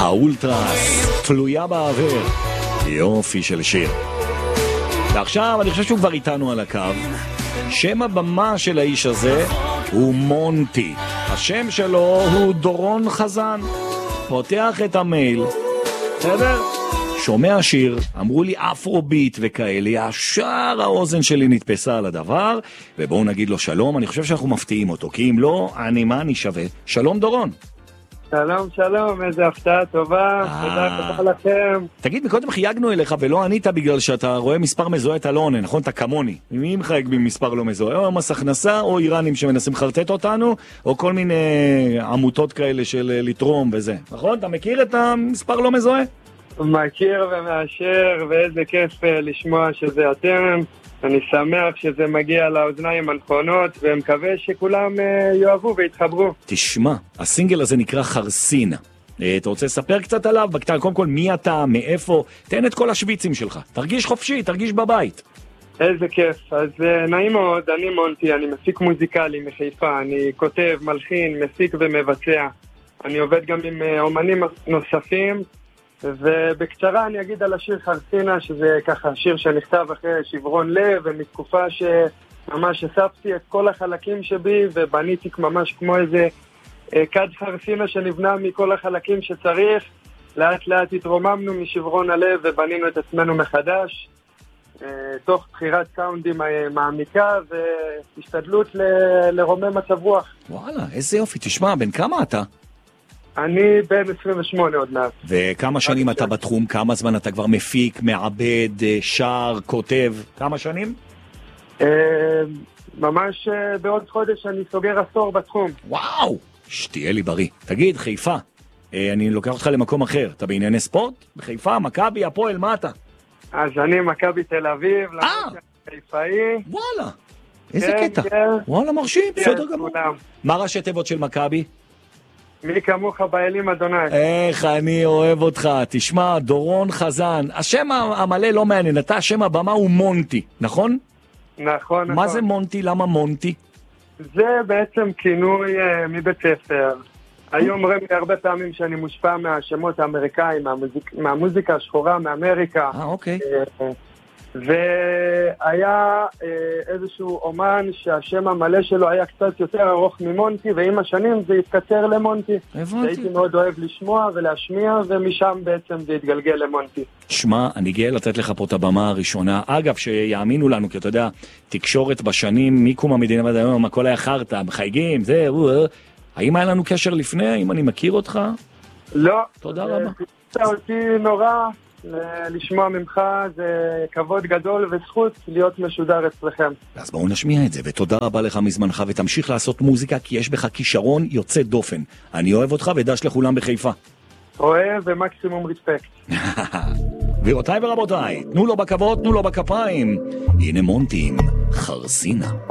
האולטרס, תלויה באוויר. יופי של שיר. ועכשיו אני חושב שהוא כבר איתנו על הקו. שם הבמה של האיש הזה הוא מונטי. השם שלו הוא דורון חזן. פותח את המייל, בסדר? שומע שיר, אמרו לי אפרוביט וכאלה, ישר האוזן שלי נתפסה על הדבר, ובואו נגיד לו שלום. אני חושב שאנחנו מפתיעים אותו, כי אם לא, מה אני שווה? שלום דורון. שלום, שלום, איזה הפתעה טובה, תודה לכם. תגיד, מקודם חייגנו אליך ולא ענית בגלל שאתה רואה מספר מזוהה, אתה לא עונה, נכון? אתה כמוני. מי מחייג במספר לא מזוהה? או מס הכנסה, או איראנים שמנסים חרטט אותנו, או כל מיני עמותות כאלה של לתרום וזה. נכון? אתה מכיר את המספר לא מזוהה? מכיר ומאשר, ואיזה כיף לשמוע שזה אתם. אני שמח שזה מגיע לאוזניים הנכונות, ומקווה שכולם יאהבו ויתחברו. תשמע, הסינגל הזה נקרא חרסינה. אתה רוצה לספר קצת עליו? בקטן, קודם כל, מי אתה, מאיפה? תן את כל השוויצים שלך. תרגיש חופשי, תרגיש בבית. איזה כיף. אז נעים מאוד, אני מונטי, אני מפיק מוזיקלי מחיפה, אני כותב, מלחין, מפיק ומבצע. אני עובד גם עם אומנים נוספים, ובקצרה אני אגיד על השיר חרסינה, שזה ככה שיר שנכתב אחרי שברון לב, ומתקופה שממש אספתי את כל החלקים שבי, ובניתי ממש כמו איזה כד חרסינה שנבנה מכל החלקים שצריך. לאט לאט התרוממנו משברון הלב ובנינו את עצמנו מחדש, תוך בחירת סאונדים מעמיקה והשתדלות לרומם מצב רוח. וואלה, איזה יופי. תשמע, בן כמה אתה? אני בן 28 עוד מעט. וכמה שנים אתה בתחום? כמה זמן אתה כבר מפיק, מעבד, שר, כותב? כמה שנים? ממש בעוד חודש אני סוגר עשור בתחום. וואו, שתהיה לי בריא. תגיד, חיפה, אני לוקח אותך למקום אחר. אתה בענייני ספורט? בחיפה, מכבי, הפועל, מה אתה? אז אני מכבי תל אביב, חיפאי. וואלה, איזה קטע. וואלה, מרשים, בסדר גמור. מה ראשי תיבות של מכבי? מי כמוך באלים אדוני. איך אני אוהב אותך. תשמע, דורון חזן. השם המלא לא מעניין, אתה השם הבמה הוא מונטי, נכון? נכון. מה זה מונטי? למה מונטי? זה בעצם כינוי מבית ספר. היום אומרים לי הרבה פעמים שאני מושפע מהשמות האמריקאים, מהמוזיקה השחורה מאמריקה. אוקיי. והיה איזשהו אומן שהשם המלא שלו היה קצת יותר ארוך ממונטי, ועם השנים זה התקצר למונטי. הבנתי. הייתי מאוד אוהב לשמוע ולהשמיע, ומשם בעצם זה התגלגל למונטי. שמע, אני גאה לתת לך פה את הבמה הראשונה. אגב, שיאמינו לנו, כי אתה יודע, תקשורת בשנים, מקום המדינה ועד היום, הכל היה חרטה, מחייגים, זה, האם היה לנו קשר לפני? האם אני מכיר אותך? לא. תודה רבה. פיצה אותי נורא. לשמוע ממך זה כבוד גדול וזכות להיות משודר אצלכם. אז בואו נשמיע את זה, ותודה רבה לך מזמנך, ותמשיך לעשות מוזיקה, כי יש בך כישרון יוצא דופן. אני אוהב אותך ודש לכולם בחיפה. אוהב ומקסימום רספקט. גבירותיי ורבותיי, תנו לו בכבוד, תנו לו בכפיים. הנה מונטי עם חרסינה.